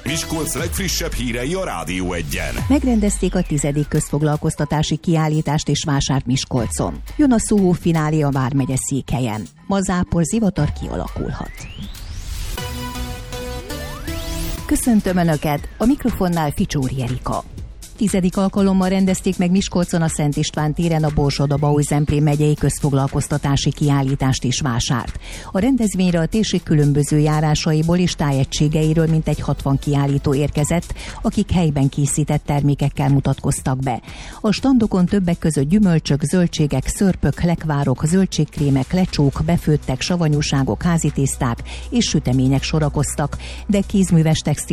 Miskolc legfrissebb hírei a Rádió 1-en. Megrendezték a 10. közfoglalkoztatási kiállítást és vásárt Miskolcon. Jön a Szóhó finálé a vármegye Székhelyen. Ma zápor zivatar kialakulhat. Köszöntöm Önöket, a mikrofonnál Ficsóri Erika. 10. alkalommal rendezték meg Miskolcon a Szent István téren a Borsod-Abaúj-Zemplén megyei közfoglalkoztatási kiállítást és vásárt. A rendezvényre a térség különböző járásaiból és tájegységeiről mintegy 60 kiállító érkezett, akik helyben készített termékekkel mutatkoztak be. A standokon többek között gyümölcsök, zöldségek, szörpök, lekvárok, zöldségkrémek, lecsók, befőttek, savanyúságok, házitészták és sütemények sorakoztak, de kézműves textil